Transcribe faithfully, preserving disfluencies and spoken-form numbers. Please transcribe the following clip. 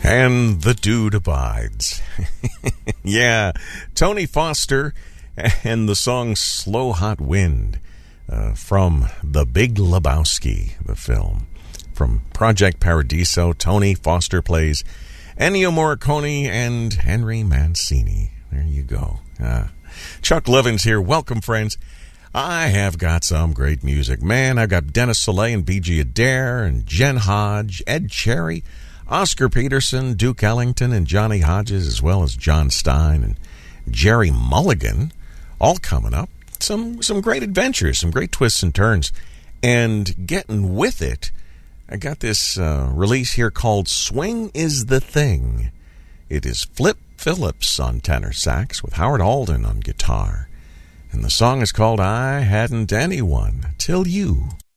And the dude abides. Yeah, Tony Foster and the song Slow Hot Wind uh, from The Big Lebowski, the film. From Project Paradiso, Tony Foster plays Ennio Morricone and Henry Mancini. There you go. Uh, Chuck Livins here. Welcome, friends. I have got some great music. Man, I've got Dennis Soleil and B G Adair and Jen Hodge, Ed Cherry, Oscar Peterson, Duke Ellington, and Johnny Hodges, as well as John Stein and Jerry Mulligan, all coming up. Some some great adventures, some great twists and turns. And getting with it, I got this uh, release here called Swing is the Thing. It is Flip Phillips on tenor sax with Howard Alden on guitar. And the song is called I Hadn't Anyone Till You.